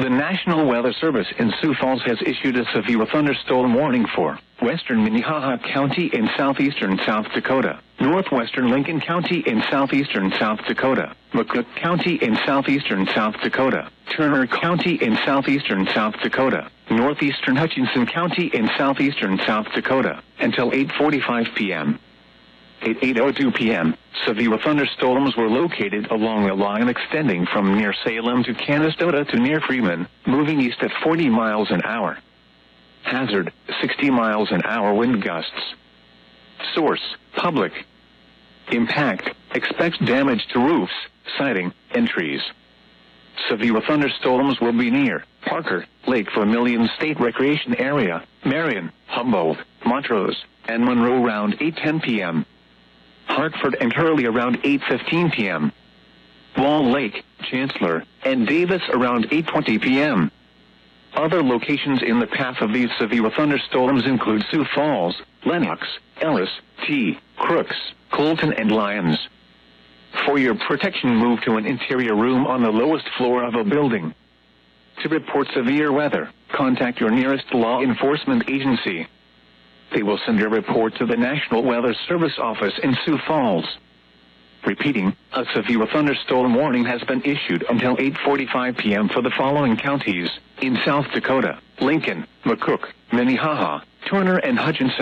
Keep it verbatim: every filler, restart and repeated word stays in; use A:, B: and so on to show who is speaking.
A: The National Weather Service in Sioux Falls has issued a severe thunderstorm warning for western Minnehaha County in southeastern South Dakota, northwestern Lincoln County in southeastern South Dakota, McCook County in southeastern South Dakota, Turner County in southeastern South Dakota, northeastern Hutchinson County in southeastern South Dakota, until eight forty-five p.m. At eight oh two p.m., severe thunderstorms were located along a line extending from near Salem to Canastota to near Freeman, moving east at forty miles an hour. Hazard, sixty miles an hour wind gusts. Source, public. Impact, expects damage to roofs, siding, and trees. Severe thunderstorms will be near Parker, Lake Vermilion State Recreation Area, Marion, Humboldt, Montrose, and Monroe around eight ten p.m. Hartford and Hurley around eight fifteen p.m. Wall Lake, Chancellor, and Davis around eight twenty p.m. Other locations in the path of these severe thunderstorms include Sioux Falls, Lenox, Ellis, T, Crooks, Colton, and Lyons. For your protection, move to an interior room on the lowest floor of a building. To report severe weather, contact your nearest law enforcement agency. They will send your report to the National Weather Service office in Sioux Falls. Repeating, a severe thunderstorm warning has been issued until eight forty-five p.m. for the following counties in South Dakota: Lincoln, McCook, Minnehaha, Turner, and Hutchinson.